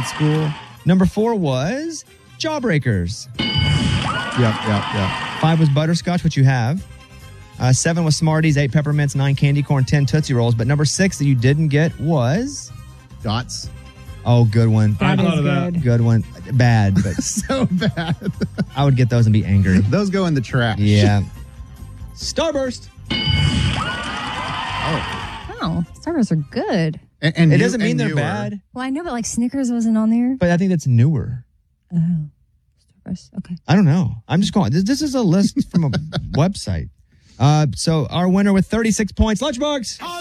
at school. Number 4 was Jawbreakers. Yep. 5 was Butterscotch, which you have. 7 was Smarties, 8 Peppermints, 9 Candy Corn, 10 Tootsie Rolls. But number 6 that you didn't get was... Dots. Oh, good one. I thought of that. Good one. Bad, but So bad. I would get those and be angry. Those go in the trash. Yeah. Starburst. Oh, Starbursts are good. And It doesn't mean they're bad, Well, I know, but like Snickers wasn't on there. but I think that's newer. Oh, Starburst. Okay. I don't know. I'm just going. This is a list from a website. So our winner with 36 points, Lunchbox.